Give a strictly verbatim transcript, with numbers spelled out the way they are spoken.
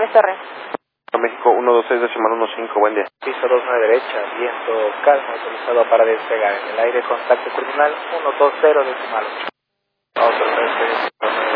Vanessa R. México uno dos seis decimal uno cinco, buen día. Piso dos nueve derecha, viento calmo, autorizado para despegar en el aire, contacto terminal uno dos cero decimal ocho. Otro